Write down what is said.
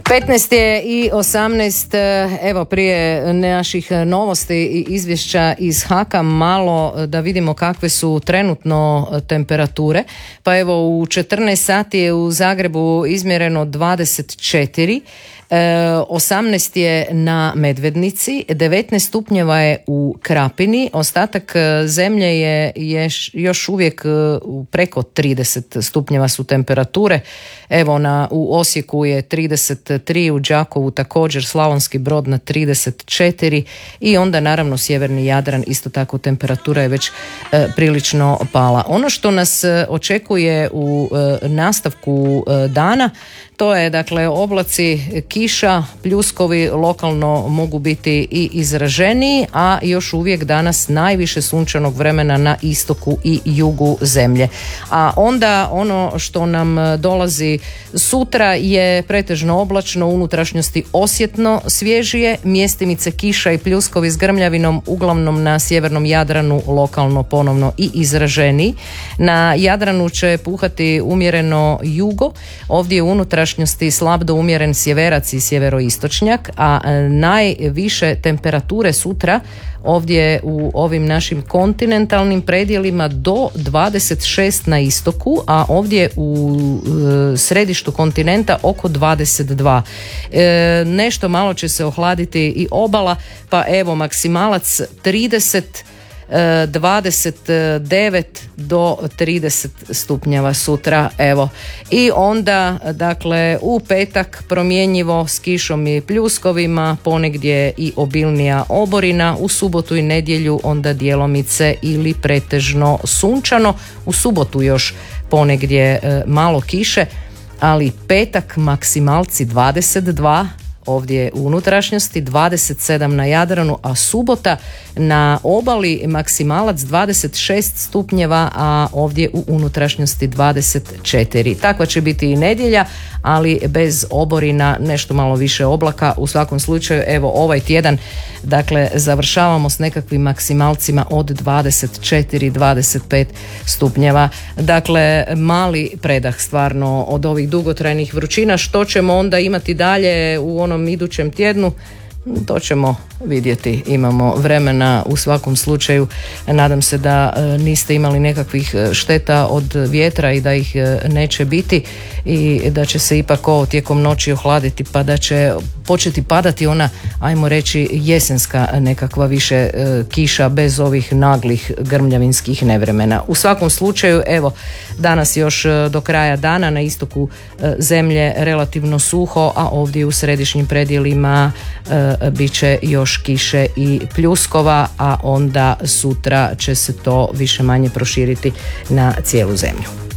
15 je i 18, evo prije naših novosti i izvješća iz HAK-a malo da vidimo kakve su trenutno temperature. Pa evo u 14 sati je u Zagrebu izmjereno 24, 18 je na Medvednici, 19 stupnjeva je u Krapini, ostatak zemlje je još uvijek preko 30 stupnjeva su temperature. Evo u Osijeku je 33, u Đakovu također, Slavonski Brod na 34 i onda naravno sjeverni Jadran, isto tako temperatura je već prilično pala. Ono što nas očekuje u nastavku dana, to je dakle oblaci, kiša, pljuskovi lokalno mogu biti i izraženiji, a još uvijek danas najviše sunčanog vremena na istoku i jugu zemlje. A onda ono što nam dolazi sutra je pretežno oblačno, u unutrašnjosti osjetno svježije, mjestimice kiša i pljuskovi s grmljavinom uglavnom na sjevernom Jadranu lokalno ponovno i izraženiji. Na Jadranu će puhati umjereno jugo, ovdje u unutrašnjosti slab do umjeren sjeverac i sjeveroistočnjak, a najviše temperature sutra ovdje u ovim našim kontinentalnim predjelima do 26 na istoku, a ovdje u središtu kontinenta oko 22. Nešto malo će se ohladiti i obala, pa evo maksimalac 30, 29 do 30 stupnjeva sutra, evo. I onda, dakle, u petak promjenjivo s kišom i pljuskovima, ponegdje i obilnija oborina, u subotu i nedjelju onda djelomice ili pretežno sunčano, u subotu još ponegdje malo kiše, ali petak maksimalci 22, ovdje u unutrašnjosti 27 na Jadranu, a subota na obali maksimalac 26 stupnjeva, a ovdje u unutrašnjosti 24. Takva će biti i nedjelja, ali bez oborina, nešto malo više oblaka. U svakom slučaju, evo ovaj tjedan, dakle, završavamo s nekakvim maksimalcima od 24-25 stupnjeva. Dakle, mali predah stvarno od ovih dugotrajnih vrućina. Što ćemo onda imati dalje u onom idućem tjednu, to ćemo vidjeti. Imamo vremena u svakom slučaju. Nadam se da niste imali nekakvih šteta od vjetra i da ih neće biti i da će se ipak ovo tijekom noći ohladiti, pa da će početi padati ona, ajmo reći, jesenska nekakva više kiša bez ovih naglih grmljavinskih nevremena. U svakom slučaju, evo, danas još do kraja dana na istoku zemlje relativno suho, a ovdje u središnjim predjelima bit će još kiše i pljuskova, a onda sutra će se to više manje proširiti na cijelu zemlju.